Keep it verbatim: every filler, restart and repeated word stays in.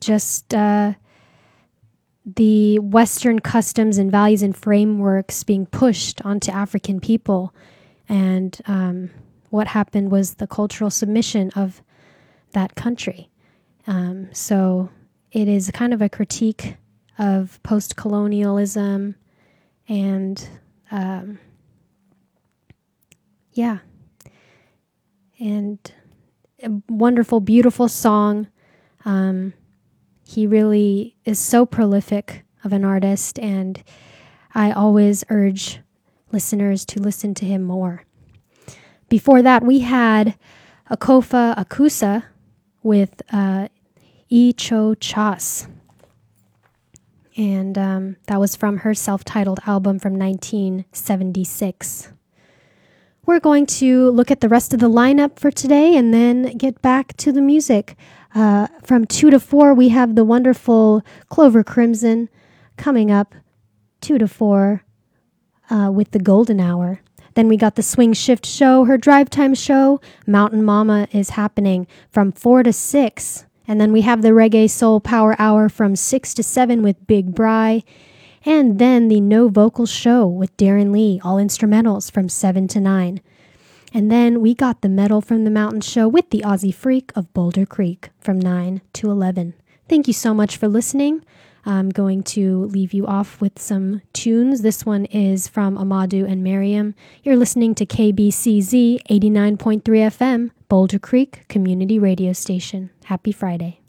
just uh, the Western customs and values and frameworks being pushed onto African people. And um, what happened was the cultural submission of that country. Um, so it is kind of a critique of post-colonialism and um, yeah. And a wonderful, beautiful song. Um, he really is so prolific of an artist, and I always urge listeners to listen to him more. Before that, we had Akofa Akusa with uh, Icho Chas. And um, that was from her self-titled album from nineteen seventy-six. We're going to look at the rest of the lineup for today and then get back to the music. Uh, from two to four, we have the wonderful Clover Crimson coming up two to four uh, with the Golden Hour. Then we got the Swing Shift Show, her drive time show. Mountain Mama is happening from four to six. And then we have the Reggae Soul Power Hour from six to seven with Big Bry. And then the No Vocal Show with Darren Lee, all instrumentals from seven to nine. And then we got the Metal from the Mountain Show with the Aussie Freak of Boulder Creek from nine to eleven. Thank you so much for listening. I'm going to leave you off with some tunes. This one is from Amadou and Miriam. You're listening to K B C Z eighty-nine point three F M, Boulder Creek Community Radio Station. Happy Friday.